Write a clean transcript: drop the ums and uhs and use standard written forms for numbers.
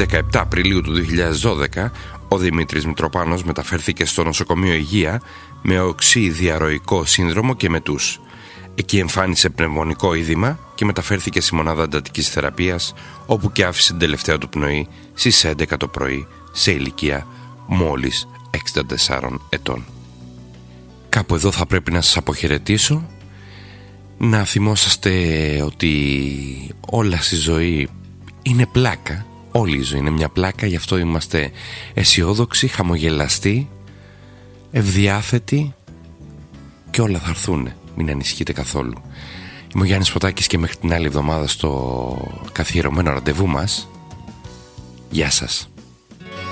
17 Απριλίου του 2012 ο Δημήτρης Μητροπάνος μεταφέρθηκε στο νοσοκομείο Υγεία με οξύ διαρροϊκό σύνδρομο και μετούς. Εκεί εμφάνισε πνευμονικό είδημα και μεταφέρθηκε στη μονάδα εντατικής θεραπείας, όπου και άφησε την τελευταία του πνοή στις 11 το πρωί σε ηλικία μόλις 64 ετών. Κάπου εδώ θα πρέπει να σας αποχαιρετήσω. Να θυμόσαστε ότι όλα στη ζωή είναι πλάκα. Όλη η ζωή είναι μια πλάκα, γι' αυτό είμαστε αισιόδοξοι, χαμογελαστοί, ευδιάθετοι και όλα θα έρθουνε. Μην ανησυχείτε καθόλου. Είμαι ο Γιάννης Ποτάκης και μέχρι την άλλη εβδομάδα στο καθιερωμένο ραντεβού μας. Γεια σας.